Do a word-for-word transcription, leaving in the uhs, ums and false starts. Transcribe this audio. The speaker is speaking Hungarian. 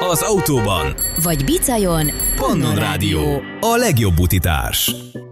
az autóban. Vagy bicajon. Pannon Rádió, a legjobb utitárs.